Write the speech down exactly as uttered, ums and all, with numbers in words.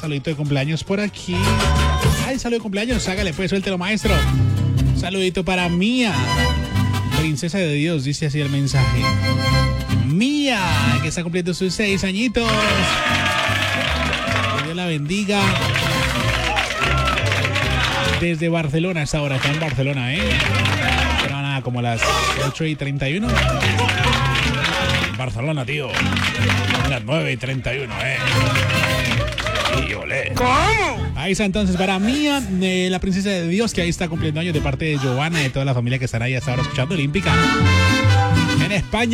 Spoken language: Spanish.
saludito de cumpleaños por aquí. Ay, saludo de cumpleaños, hágale pues, suéltelo, maestro. Saludito para Mía, princesa de Dios, dice así el mensaje. Mía, que está cumpliendo sus seis añitos. Que Dios la bendiga. Desde Barcelona, hasta ahora, está en Barcelona, ¿eh? Pero nada, como las ocho y treinta y uno. Barcelona, tío. Las nueve y treinta y uno, ¿eh? Y olé. ¿Cómo? Ahí está entonces para Mía, eh, la princesa de Dios, que ahí está cumpliendo años de parte de Giovanna y de toda la familia que estará ahí hasta ahora escuchando Olímpica. En España.